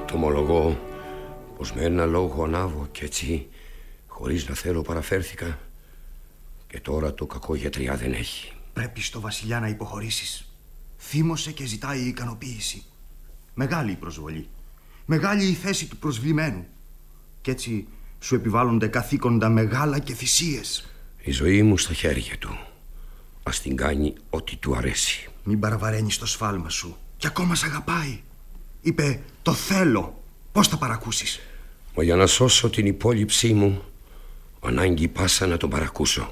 Το ομολογώ πως με ένα λόγο ανάβω κι έτσι, χωρίς να θέλω, παραφέρθηκα. Και τώρα το κακό γιατριά δεν έχει. Πρέπει στο βασιλιά να υποχωρήσεις. Θύμωσε και ζητάει ικανοποίηση. Μεγάλη η προσβολή. Μεγάλη η θέση του προσβλημένου. Κι έτσι σου επιβάλλονται καθήκοντα μεγάλα και θυσίες. Η ζωή μου στα χέρια του. Ας την κάνει ό,τι του αρέσει. Μην παραβαραίνεις το σφάλμα σου. Κι ακόμα σ' αγαπάει. Είπε το θέλω. Πώς θα παρακούσεις? Μα για να σώσω την υπόλοιψή μου, ανάγκη πάσα να τον παρακούσω.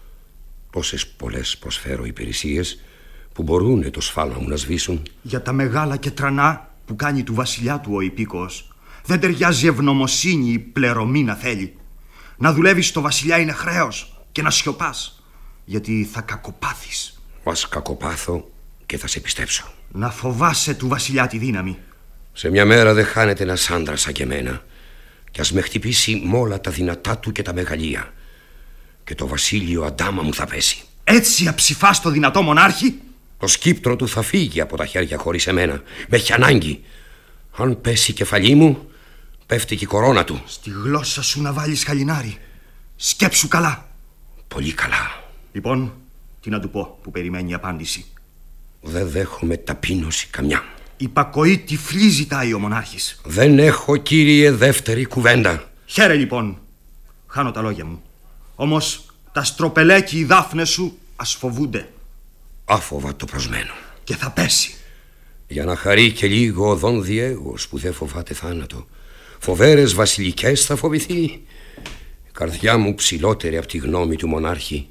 Τόσες πολλές προσφέρω υπηρεσίες που μπορούν το σφάλμα μου να σβήσουν. Για τα μεγάλα και τρανά που κάνει του βασιλιά του ο υπήκοος, δεν ταιριάζει ευγνωμοσύνη ή πλερωμή να θέλει. Να δουλεύεις στο βασιλιά είναι χρέος και να σιωπάς, γιατί θα κακοπάθεις. Ας κακοπάθω και θα σε πιστέψω. Να φοβάσαι του βασιλιά τη δύναμη. Σε μια μέρα δεν χάνεται ένας άντρας σαν και εμένα. Κι ας με χτυπήσει μ' όλα τα δυνατά του και τα μεγαλεία. Και το βασίλειο αντάμα μου θα πέσει. Έτσι αψηφάς το δυνατό μονάρχη? Το σκύπτρο του θα φύγει από τα χέρια χωρίς εμένα. Με έχει ανάγκη. Αν πέσει η κεφαλή μου, πέφτει και η κορώνα του. Στη γλώσσα σου να βάλεις χαλινάρι. Σκέψου καλά. Πολύ καλά. Λοιπόν, τι να του πω που περιμένει απάντηση? Δεν δέχομαι ταπείνωση καμιά. Υπακοή τυφλή ζητάει ο μονάρχης. Δεν έχω, κύριε, δεύτερη κουβέντα. Χαίρε λοιπόν. Χάνω τα λόγια μου. Όμως τα στροπελέκι οι δάφνες σου ας φοβούνται. Άφοβα το προσμένο. Και θα πέσει. Για να χαρεί και λίγο ο Δον Διέγος που δεν φοβάται θάνατο. Φοβέρες βασιλικές θα φοβηθεί. Η καρδιά μου ψηλότερη από τη γνώμη του μονάρχη.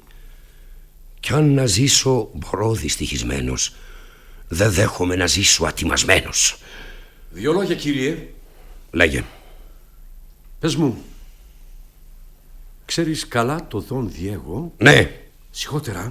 Κι αν να ζήσω μπορώ δυστυχισμένος, δεν δέχομαι να ζήσω ατιμασμένος. 2 λόγια, κύριε. Λέγε. Πες μου, ξέρεις καλά το Δον Διέγο? Ναι. Σιγότερα.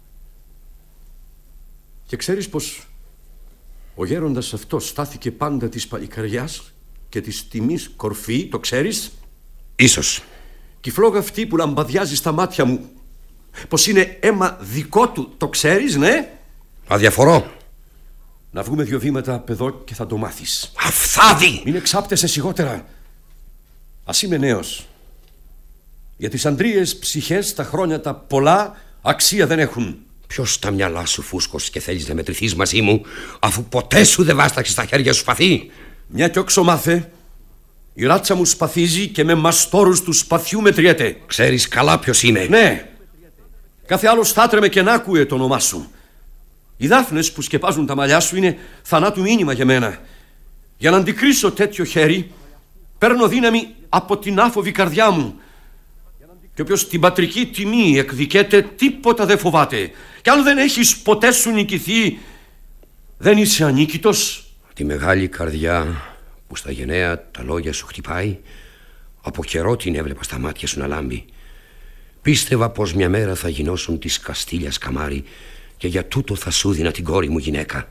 Και ξέρεις πως ο γέροντας αυτός στάθηκε πάντα της παλικαριάς και της τιμής κορφή, το ξέρεις? Ίσως. Και η φλόγα αυτή που λαμπαδιάζει στα μάτια μου, πως είναι αίμα δικό του, το ξέρεις, ναι? Αδιαφορώ. Να βγούμε 2 βήματα απ' εδώ και θα το μάθεις. Αφθάδη! Μην εξάπτεσαι σιγότερα. Ας είμαι νέος. Για τις αντρίες ψυχές τα χρόνια τα πολλά αξία δεν έχουν. Ποιος στα μυαλά σου φούσκος και θέλεις να μετρηθείς μαζί μου, αφού ποτέ σου δεν βάσταξες στα χέρια σου σπαθί? Μια κι όξο μάθε, η ράτσα μου σπαθίζει και με μαστόρους του σπαθιού μετριέται. Ξέρεις καλά ποιος είμαι. Ναι. Κάθε άλλος θα έτρεμε και να άκουε το όνομά σου. Οι δάφνες που σκεπάζουν τα μαλλιά σου είναι θανάτου μήνυμα για μένα. Για να αντικρίσω τέτοιο χέρι, παίρνω δύναμη από την άφοβη καρδιά μου. Και όποιος την πατρική τιμή εκδικέται, τίποτα δεν φοβάται. Και αν δεν έχεις ποτέ σου νικηθεί, δεν είσαι ανίκητος. Τη μεγάλη καρδιά που στα γενναία τα λόγια σου χτυπάει, από καιρό την έβλεπα στα μάτια σου να λάμπει. Πίστευα πως μια μέρα θα γινώσουν της Καστήλιας καμάρι και για τούτο θα σου δίνα την κόρη μου γυναίκα.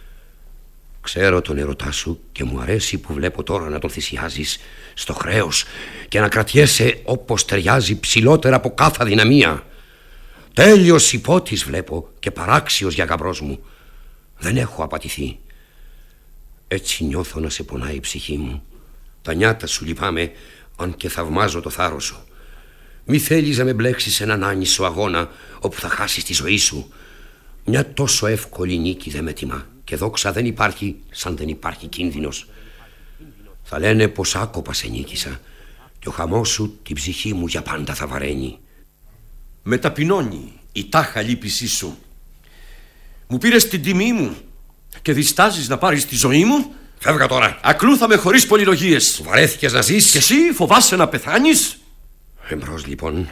Ξέρω τον ερωτά σου και μου αρέσει που βλέπω τώρα να τον θυσιάζεις στο χρέος και να κρατιέσαι όπως ταιριάζει ψηλότερα από κάθε αδυναμία. Τέλειος υπότης βλέπω και παράξιος για γαμπρός μου. Δεν έχω απατηθεί. Έτσι νιώθω να σε πονάει η ψυχή μου. Τα νιάτα σου λυπάμαι, αν και θαυμάζω το θάρρος σου. Μη θέλεις να με μπλέξεις σε έναν άνισο αγώνα όπου θα χάσεις τη ζωή σου. Μια τόσο εύκολη νίκη δεν με τιμά. Και δόξα δεν υπάρχει σαν δεν υπάρχει κίνδυνος. Θα λένε πως άκοπα σε νίκησα και ο χαμός σου την ψυχή μου για πάντα θα βαραίνει. Με ταπεινώνει η τάχα λύπησή σου. Μου πήρες την τιμή μου και διστάζεις να πάρεις τη ζωή μου. Φεύγα τώρα. Ακλούθαμε χωρίς πολυλογίες. Βαρέθηκες να ζεις. Και εσύ φοβάσαι να πεθάνεις. Εμπρός λοιπόν.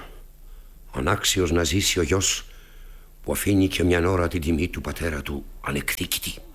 Ανάξιος να ζήσει ο γιος που αφήνει και μια ώρα την τιμή του πατέρα του ανεκδίκητη.